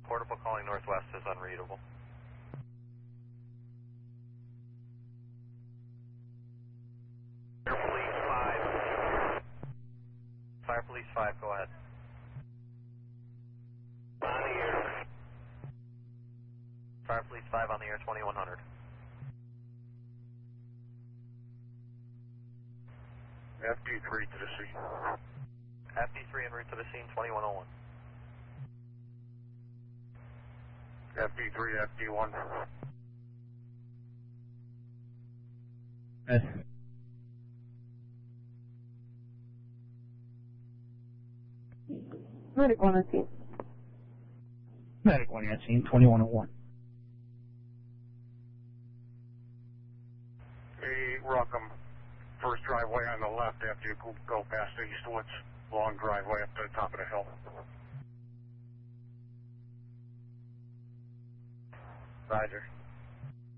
Portable calling northwest is unreadable. Police 5. Fire Police 5, go ahead. On the air. Fire Police 5 on the air, 2100. FD3 to the scene. FD3 en route to the scene, 2101. FD3, FD1. Yes. Medic 1 on scene. Medic 1 at scene, 2101. Hey, Rockham. First driveway on the left after you go past Eastwoods. Long driveway up to the top of the hill. Roger.